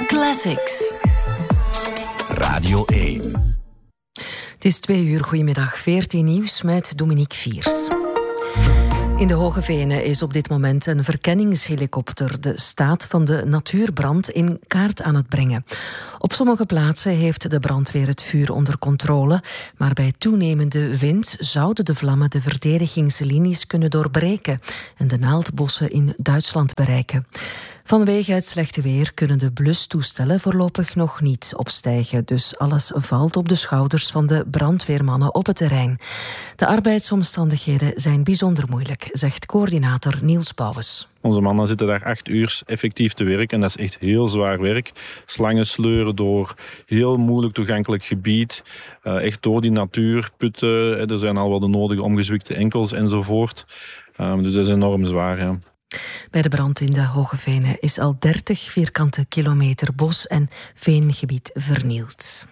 Classics. Radio 1. Het is 2:00, goedemiddag, 14 nieuws met Dominique Viers. In de Hoge Venen is op dit moment een verkenningshelikopter de staat van de natuurbrand in kaart aan het brengen. Op sommige plaatsen heeft de brandweer het vuur onder controle, maar bij toenemende wind zouden de vlammen de verdedigingslinies kunnen doorbreken en de naaldbossen in Duitsland bereiken. Vanwege het slechte weer kunnen de blustoestellen voorlopig nog niet opstijgen, dus alles valt op de schouders van de brandweermannen op het terrein. De arbeidsomstandigheden zijn bijzonder moeilijk, zegt coördinator Niels Bouwens. Onze mannen zitten daar 8 uur effectief te werken en dat is echt heel zwaar werk. Slangen sleuren door heel moeilijk toegankelijk gebied, echt door die natuur, putten, er zijn al wel de nodige omgezwikte enkels enzovoort. Dus dat is enorm zwaar, ja. Bij de brand in de Hoge Venen is al 30 vierkante kilometer bos- en veengebied vernield.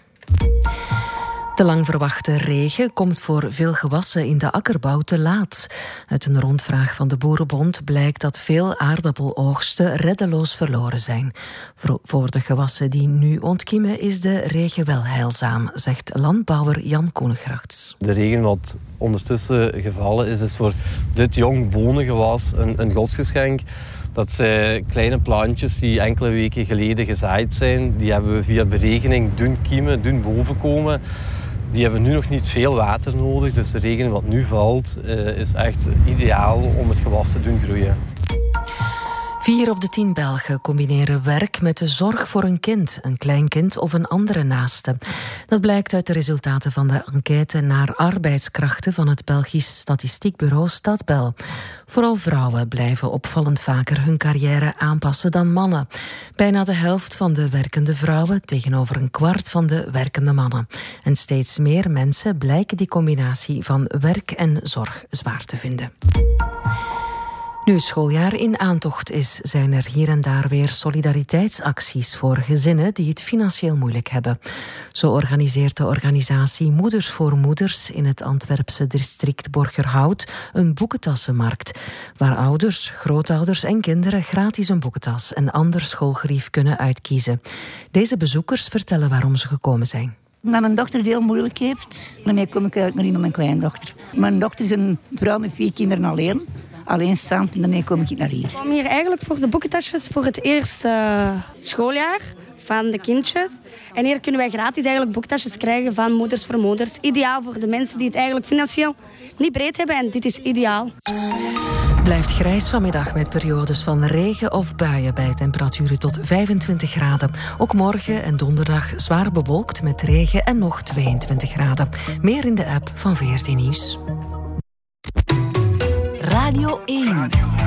De lang verwachte regen komt voor veel gewassen in de akkerbouw te laat. Uit een rondvraag van de Boerenbond blijkt dat veel aardappeloogsten reddeloos verloren zijn. Voor de gewassen die nu ontkiemen is de regen wel heilzaam, zegt landbouwer Jan Koenegrachts. De regen wat ondertussen gevallen is voor dit jong bonengewas een godsgeschenk. Dat zijn kleine plantjes die enkele weken geleden gezaaid zijn. Die hebben we via beregening doen kiemen, doen bovenkomen. Die hebben nu nog niet veel water nodig, dus de regen wat nu valt is echt ideaal om het gewas te doen groeien. 4 op de 10 Belgen combineren werk met de zorg voor een kind, een kleinkind of een andere naaste. Dat blijkt uit de resultaten van de enquête naar arbeidskrachten van het Belgisch statistiekbureau Stadbel. Vooral vrouwen blijven opvallend vaker hun carrière aanpassen dan mannen. Bijna de helft van de werkende vrouwen tegenover een kwart van de werkende mannen. En steeds meer mensen blijken die combinatie van werk en zorg zwaar te vinden. Nu het schooljaar in aantocht is, zijn er hier en daar weer solidariteitsacties voor gezinnen die het financieel moeilijk hebben. Zo organiseert de organisatie Moeders voor Moeders in het Antwerpse district Borgerhout een boekentassenmarkt, waar ouders, grootouders en kinderen gratis een boekentas en ander schoolgerief kunnen uitkiezen. Deze bezoekers vertellen waarom ze gekomen zijn. Omdat mijn dochter het heel moeilijk heeft, daarmee kom ik eigenlijk nog niet met mijn kleindochter. Mijn dochter is een vrouw met 4 kinderen alleen. Alleenstaand en daarmee kom ik naar hier. Ik kom hier eigenlijk voor de boekentasjes voor het eerste schooljaar van de kindjes. En hier kunnen wij gratis eigenlijk boektasjes krijgen van Moeders voor Moeders. Ideaal voor de mensen die het eigenlijk financieel niet breed hebben en dit is ideaal. Blijft grijs vanmiddag met periodes van regen of buien bij temperaturen tot 25 graden. Ook morgen en donderdag zwaar bewolkt met regen en nog 22 graden. Meer in de app van 14 Nieuws. Radio 1.